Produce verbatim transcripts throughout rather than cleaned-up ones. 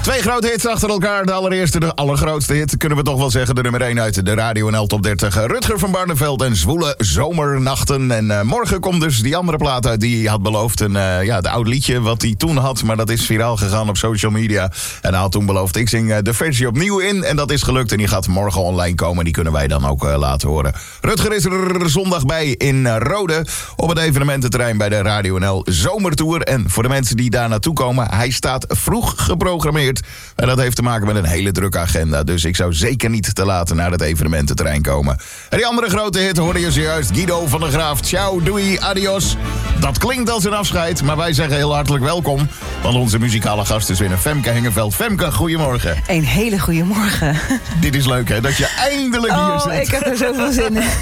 Twee grote hits achter elkaar. De allereerste, de allergrootste hit, kunnen we toch wel zeggen. De nummer één uit de Radio N L Top dertig. Rutger van Barneveld en Zwoele Zomernachten. En uh, morgen komt dus die andere plaat uit die hij had beloofd. Een, uh, ja, de oud liedje wat hij toen had. Maar dat is viraal gegaan op social media. En hij had toen beloofd, ik zing uh, de versie opnieuw in. En dat is gelukt. En die gaat morgen online komen. Die kunnen wij dan ook uh, laten horen. Rutger is er zondag bij in uh, Rode. Op het evenemententerrein bij de Radio N L Zomertour. En voor de mensen die daar naartoe komen, hij staat vroeg geprogrammeerd. En dat heeft te maken met een hele drukke agenda. Dus ik zou zeker niet te laat naar het evenemententerrein komen. En die andere grote hit hoorde je zojuist. Guido van der Graaf. Ciao, doei, adios. Dat klinkt als een afscheid, maar wij zeggen heel hartelijk welkom. Want onze muzikale gast is weer Femke Hengeveld. Femke, goedemorgen. Een hele goede morgen. Dit is leuk, hè? Dat je eindelijk oh, hier zit. Ik heb er zoveel zin in.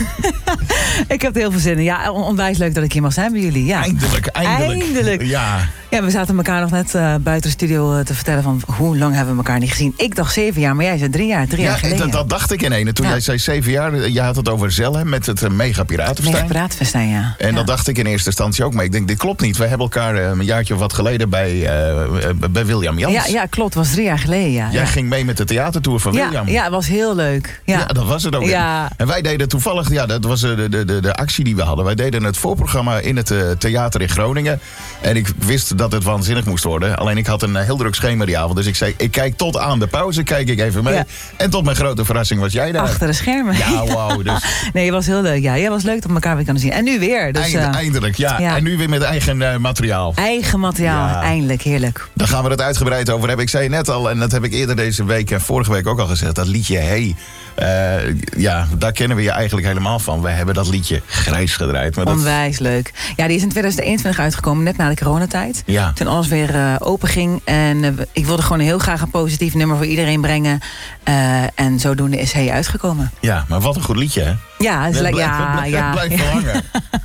Ik heb er heel veel zin in. Ja, onwijs leuk dat ik hier mag zijn bij jullie. Ja. Eindelijk, eindelijk. Eindelijk. Ja. Ja, we zaten elkaar nog net uh, buiten de studio uh, te vertellen van hoe lang hebben we elkaar niet gezien. Ik dacht zeven jaar, maar jij zei drie jaar, drie ja, jaar geleden. Dat, dat dacht ik in ene. Toen ja. jij zei zeven jaar, je had het over Zelle met het uh, Mega Piratenfestijn. Mega Piratenfestijn, ja. En ja. dat dacht ik in eerste instantie ook. Maar ik denk, dit klopt niet. We hebben elkaar uh, een jaartje of wat geleden bij, uh, bij William Jans. Ja, ja, klopt. Het was drie jaar geleden, ja. Jij ja. ging mee met de theatertour van ja, William. Ja, het was heel leuk. Ja, ja dat was het ook. Ja. En wij deden toevallig, ja, dat was de, de, de, de actie die we hadden. Wij deden het voorprogramma in het uh, theater in Groningen. En ik wist dat het waanzinnig moest worden. Alleen ik had een uh, heel druk schema die avond. Dus ik zei, ik kijk tot aan de pauze, kijk ik even mee. Ja. En tot mijn grote verrassing was jij daar. Achter de schermen. Ja, wauw. Dus. Nee, het was heel leuk. Ja, jij was leuk dat we elkaar weer kunnen zien. En nu weer. Dus, Eind, uh, eindelijk, ja. ja. En nu weer met eigen uh, materiaal. Eigen materiaal, ja. Eindelijk, heerlijk. Daar gaan we het uitgebreid over hebben. Ik zei net al, en dat heb ik eerder deze week en vorige week ook al gezegd. Dat liedje Hey. Uh, ja, daar kennen we je eigenlijk helemaal van. Wij hebben dat liedje Grijs gedraaid. Maar dat... Onwijs leuk. Ja, die is in twintig eenentwintig uitgekomen, net na de coronatijd. Ja. Toen alles weer uh, open ging. En uh, ik wilde gewoon heel graag een positief nummer voor iedereen brengen. Uh, en zodoende is Hey uitgekomen. Ja, maar wat een goed liedje, hè? Ja, het, is het, blijft, ja, het, blijft, ja, het blijft wel hangen.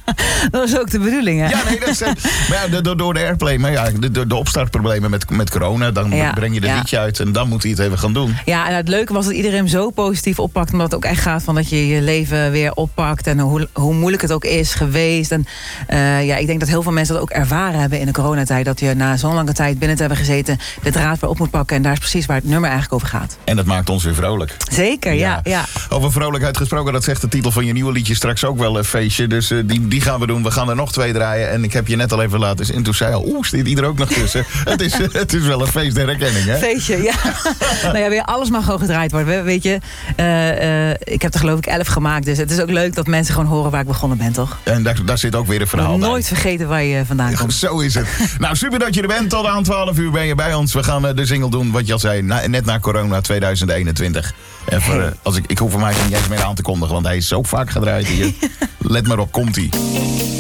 Dat was ook de bedoeling, hè? Ja, nee, dat is, maar ja, door, door de airplay, maar ja, de, de opstartproblemen met, met corona, dan ja, breng je de ja. liedje uit en dan moet hij het even gaan doen. Ja, en het leuke was dat iedereen hem zo positief oppakt, omdat het ook echt gaat van dat je je leven weer oppakt en hoe, hoe moeilijk het ook is geweest. En uh, ja, ik denk dat heel veel mensen dat ook ervaren hebben in de coronatijd, dat je na zo'n lange tijd binnen te hebben gezeten de draad weer op moet pakken en daar is precies waar het nummer eigenlijk over gaat. En dat maakt ons weer vrolijk. Zeker, ja. ja, ja. Over vrolijkheid gesproken, dat zegt de titel van je nieuwe liedje straks ook wel een feestje, dus uh, die, die gaan we doen. We gaan er nog twee draaien en ik heb je net al even laten zien. En toen zei al, oeh, zit ieder ook nog tussen. het, is, het is wel een feest der herkenning, hè? Feestje, ja. Nou ja, weer alles mag gewoon gedraaid worden. Weet je, uh, uh, ik heb er geloof ik elf gemaakt. Dus het is ook leuk dat mensen gewoon horen waar ik begonnen ben, toch? En daar, daar zit ook weer een verhaal bij. Nooit vergeten waar je vandaan komt. Zo is het. Nou, super dat je er bent. Tot aan twaalf uur ben je bij ons. We gaan uh, de single doen, wat je al zei, na, net na corona tweeduizend eenentwintig. En voor, uh, als ik, ik hoef er maar niet eens meer aan te kondigen, want hij is zo vaak gedraaid hier. Let maar op, komt-ie.